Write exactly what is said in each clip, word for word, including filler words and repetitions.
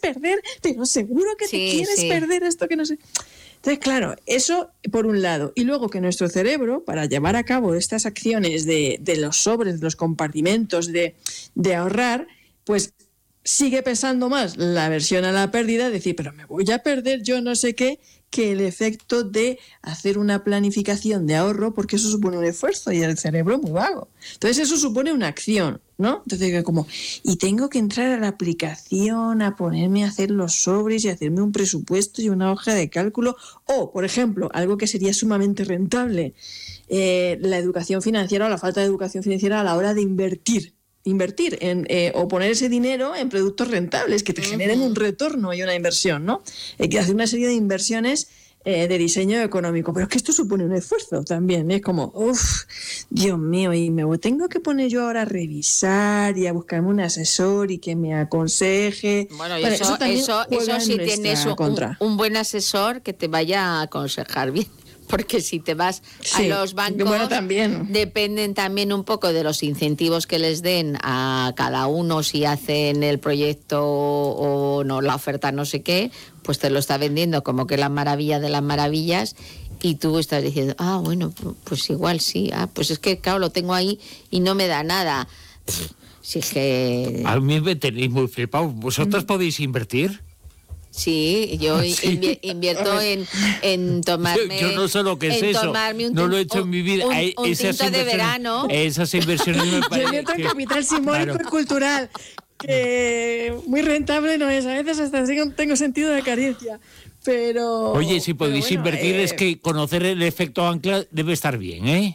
perder, pero seguro que sí, te quieres sí. perder esto que no sé. Entonces, claro, eso por un lado. Y luego que nuestro cerebro, para llevar a cabo estas acciones de, de los sobres, de los compartimentos, de, de ahorrar, pues sigue pensando más la aversión a la pérdida, decir, pero me voy a perder yo no sé qué, que el efecto de hacer una planificación de ahorro, porque eso supone un esfuerzo y el cerebro es muy vago. Entonces eso supone una acción, ¿no? Entonces como, y tengo que entrar a la aplicación, a ponerme a hacer los sobres y hacerme un presupuesto y una hoja de cálculo, o, por ejemplo, algo que sería sumamente rentable, eh, la educación financiera o la falta de educación financiera a la hora de invertir. invertir en, eh, o poner ese dinero en productos rentables que te generen un retorno y una inversión, ¿no? Hay que hacer una serie de inversiones eh, de diseño económico, pero es que esto supone un esfuerzo también, es como, uff, Dios mío, y me tengo que poner yo ahora a revisar y a buscarme un asesor y que me aconseje. Bueno, y bueno eso, eso, eso, eso si tienes un, un buen asesor que te vaya a aconsejar bien. Porque si te vas sí, a los bancos, bueno, también. dependen también un poco de los incentivos que les den a cada uno si hacen el proyecto o no, la oferta no sé qué, pues te lo está vendiendo como que la maravilla de las maravillas y tú estás diciendo, ah, bueno, pues igual sí, ah, pues es que claro, lo tengo ahí y no me da nada. Si es que... A mí me tenéis muy flipado. ¿Vosotros mm. podéis invertir? Sí, yo sí. Invi- invierto en, en tomarme... Yo, yo no sé lo que es eso, no lo he hecho en mi vida. Un, un, un tinto de verano. Esas inversiones me parecen... Yo invierto en capital simbólico claro. y cultural, que muy rentable no es, a veces hasta tengo sentido de carencia, pero... Oye, si podéis bueno, invertir eh... es que conocer el efecto ancla debe estar bien, ¿eh?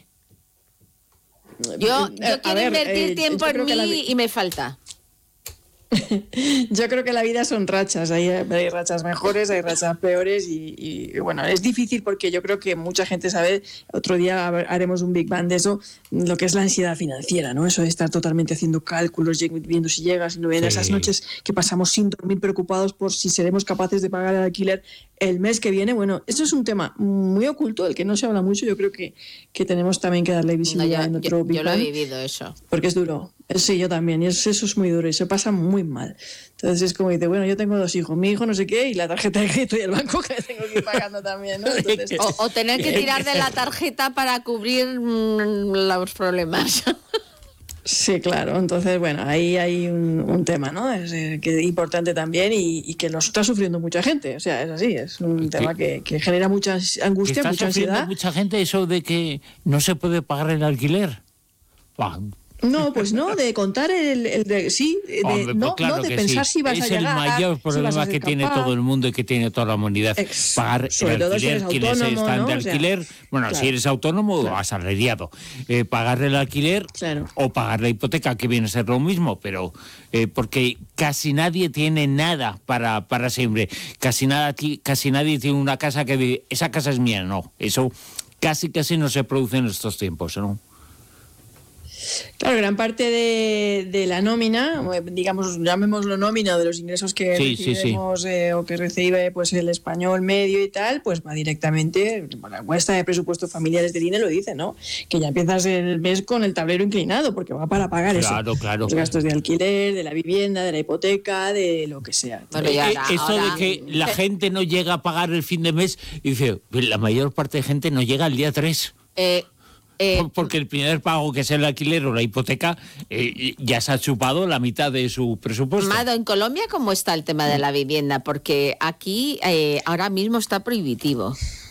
Yo, yo quiero ver, invertir eh, tiempo en mí la... y me falta. Yo creo que la vida son rachas, hay, hay rachas mejores, hay rachas peores y, y bueno, es difícil porque yo creo que mucha gente sabe, otro día haremos un Big Bang de eso, lo que es la ansiedad financiera, ¿no? Eso de estar totalmente haciendo cálculos, viendo si llegas, si no vienen sí. esas noches que pasamos sin dormir preocupados por si seremos capaces de pagar el alquiler el mes que viene. Bueno, esto es un tema muy oculto, del que no se habla mucho, yo creo que, que tenemos también que darle visibilidad no, yo, en otro yo, Big yo Bang. Yo lo he vivido eso. Porque es duro. Sí, yo también, y eso, eso es muy duro y se pasa muy mal. Entonces es como dice, bueno, yo tengo dos hijos, mi hijo no sé qué y la tarjeta de crédito y el banco que tengo que ir pagando también, ¿no? Entonces, o, o tener que tirar de la tarjeta para cubrir mmm, los problemas. Sí, claro. Entonces, bueno, ahí hay un, un tema, ¿no? Es eh, que importante también y, y que lo está sufriendo mucha gente. O sea, es así, es un ¿Qué? tema que, que genera mucha angustia, ¿Está mucha ansiedad. mucha gente eso de que no se puede pagar el alquiler? Bah. No, pues no, de contar el, el de, sí, de, Hombre, pues no, claro no de que pensar sí. si vas es a llegar. Es el mayor problema si que capaz. tiene todo el mundo y que tiene toda la humanidad. Ex, pagar el alquiler, si quienes están ¿no? de alquiler, o sea, bueno, claro, si eres autónomo claro. o asalariado, eh, pagar el alquiler claro. o pagar la hipoteca, que viene a ser lo mismo, pero eh, porque casi nadie tiene nada para, para siempre, casi, nada, casi nadie tiene una casa que dice, esa casa es mía, no, eso casi casi no se produce en estos tiempos, ¿no? Claro, gran parte de, de la nómina, digamos, llamémoslo nómina, de los ingresos que sí, recibimos sí, sí. Eh, o que recibe pues el español medio y tal, pues va directamente, la encuesta de presupuestos familiares del I N E lo dice, ¿no? Que ya empiezas el mes con el tablero inclinado, porque va para pagar claro, eso. Claro, los claro. gastos de alquiler, de la vivienda, de la hipoteca, de lo que sea. Bueno, eh, ahora, eso ahora... de que la gente no llega a pagar el fin de mes, y dice, la mayor parte de gente no llega al día tres. Eh... Eh, porque el primer pago, que es el alquiler o la hipoteca, eh, ya se ha chupado la mitad de su presupuesto. Mado, ¿en Colombia cómo está el tema de la vivienda? Porque aquí eh, ahora mismo está prohibitivo.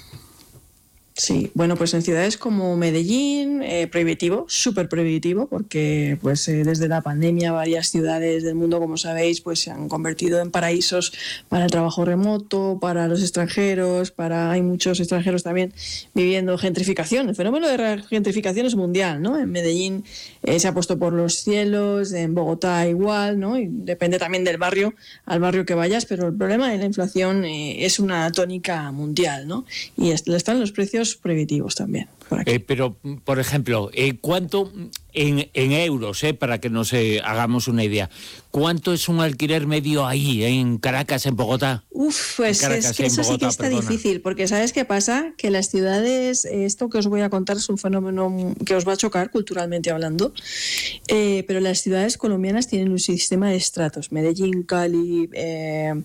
Sí, bueno, pues en ciudades como Medellín, eh, prohibitivo, súper prohibitivo, porque pues eh, desde la pandemia varias ciudades del mundo, como sabéis, pues se han convertido en paraísos para el trabajo remoto, para los extranjeros, para hay muchos extranjeros también viviendo gentrificación. El fenómeno de la gentrificación es mundial, ¿no? En Medellín eh, se ha puesto por los cielos, en Bogotá igual, ¿no? Y depende también del barrio, al barrio que vayas, pero el problema de la inflación eh, es una tónica mundial, ¿no? Y están los precios prohibitivos también. Por aquí. Eh, pero, por ejemplo, eh, ¿cuánto en, en euros, eh, para que nos eh, hagamos una idea, cuánto es un alquiler medio ahí, en Caracas, en Bogotá? Uf, pues Caracas, es que eso Bogotá, sí que está perdona. difícil, porque ¿sabes qué pasa? Que las ciudades, esto que os voy a contar es un fenómeno que os va a chocar culturalmente hablando, eh, pero las ciudades colombianas tienen un sistema de estratos. Medellín, Cali, eh,